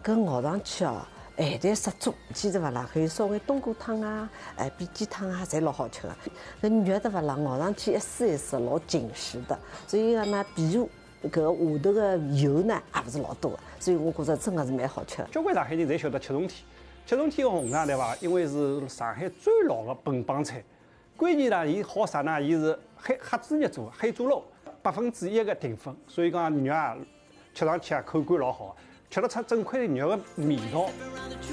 搿熬上去哦，咸淡适中，记得勿啦？还有稍微冬瓜汤啊，荸荠汤啊，侪老好吃的。搿肉对勿啦？熬上去一丝一丝，老紧实的。所以讲呢，比如搿下头个油呢，也勿是老多的，所以我觉着真的是蛮好吃的。 交关上海人侪晓得吃重天，吃重天个红肠对伐？因为是上海最老的本帮菜。关键呢，伊好啥呢？伊是黑猪肉做，黑猪肉1%的淀粉，所以讲肉啊，吃上去啊口感老好，吃得出整块肉的味道。